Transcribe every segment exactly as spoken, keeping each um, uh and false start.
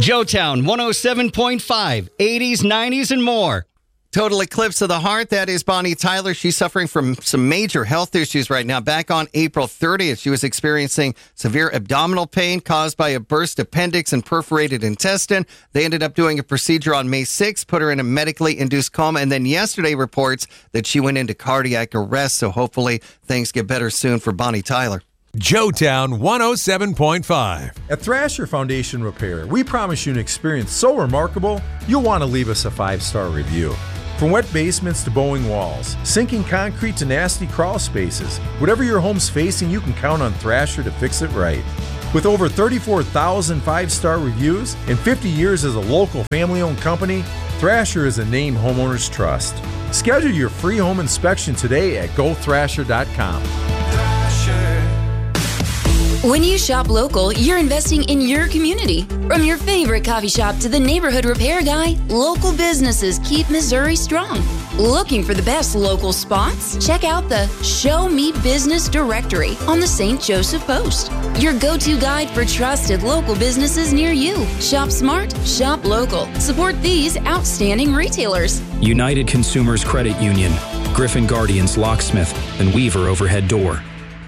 Joetown one oh seven point five, eighties, nineties, and more. Total eclipse of the heart. That is Bonnie Tyler. She's suffering from some major health issues right now. Back on April thirtieth, she was experiencing severe abdominal pain caused by a burst appendix and perforated intestine. They ended up doing a procedure on May sixth, put her in a medically induced coma, and then yesterday reports that she went into cardiac arrest. So hopefully things get better soon for Bonnie Tyler. Joetown one oh seven point five. At Thrasher Foundation Repair, we promise you an experience so remarkable, you'll want to leave us a five-star review. From wet basements to bowing walls, sinking concrete to nasty crawl spaces, whatever your home's facing, you can count on Thrasher to fix it right. With over thirty-four thousand five-star reviews and fifty years as a local family-owned company, Thrasher is a name homeowners trust. Schedule your free home inspection today at go thrasher dot com. When you shop local, you're investing in your community. From your favorite coffee shop to the neighborhood repair guy, local businesses keep Missouri strong. Looking for the best local spots? Check out the Show Me Business directory on the Saint Joseph Post. Your go-to guide for trusted local businesses near you. Shop smart, shop local. Support these outstanding retailers. United Consumers Credit Union, Griffin Guardians Locksmith, and Weaver Overhead Door.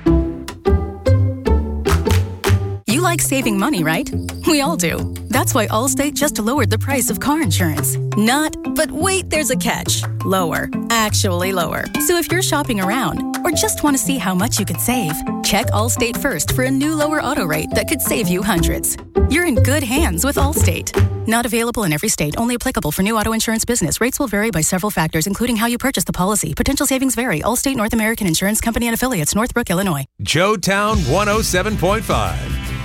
You like saving money, right? We all do. That's why Allstate just lowered the price of car insurance. Not, but wait, there's a catch. Lower. Actually lower. So if you're shopping around or just want to see how much you could save, check Allstate first for a new lower auto rate that could save you hundreds. You're in good hands with Allstate. Not available in every state. Only applicable for new auto insurance business. Rates will vary by several factors, including how you purchase the policy. Potential savings vary. Allstate North American Insurance Company and affiliates, Northbrook, Illinois. Joetown one oh seven point five.